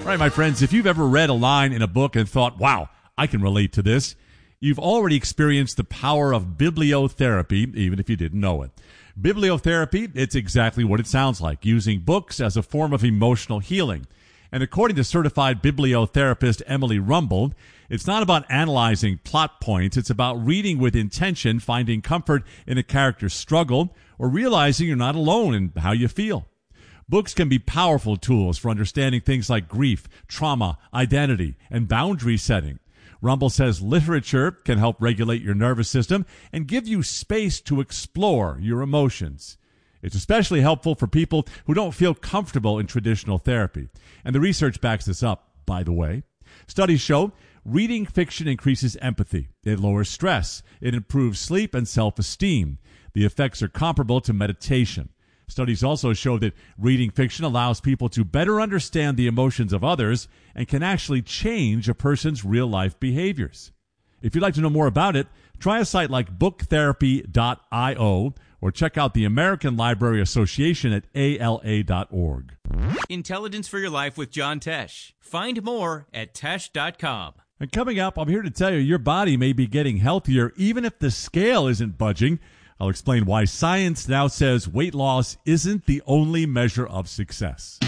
All right, my friends, if you've ever read a line in a book and thought, wow, I can relate to this, you've already experienced the power of bibliotherapy, even if you didn't know it. Bibliotherapy, it's exactly what it sounds like, using books as a form of emotional healing. And according to certified bibliotherapist Emily Rumble, it's not about analyzing plot points. It's about reading with intention, finding comfort in a character's struggle, or realizing you're not alone in how you feel. Books can be powerful tools for understanding things like grief, trauma, identity, and boundary setting. Rumble says literature can help regulate your nervous system and give you space to explore your emotions. It's especially helpful for people who don't feel comfortable in traditional therapy. And the research backs this up, by the way. Studies show reading fiction increases empathy. It lowers stress. It improves sleep and self-esteem. The effects are comparable to meditation. Studies also show that reading fiction allows people to better understand the emotions of others and can actually change a person's real-life behaviors. If you'd like to know more about it, try a site like booktherapy.io or check out the American Library Association at ala.org. Intelligence for Your Life with John Tesh. Find more at tesh.com. And coming up, I'm here to tell you your body may be getting healthier even if the scale isn't budging. I'll explain why science now says weight loss isn't the only measure of success.